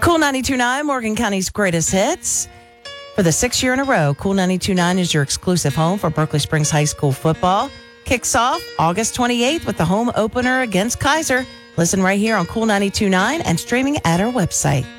Cool 92.9, Morgan County's greatest hits. For the 6th year in a row, Cool 92.9 is your exclusive home for Berkeley Springs High School football. Kicks off August 28th with the home opener against Kaiser. Listen right here on Cool 92.9 and streaming at our website.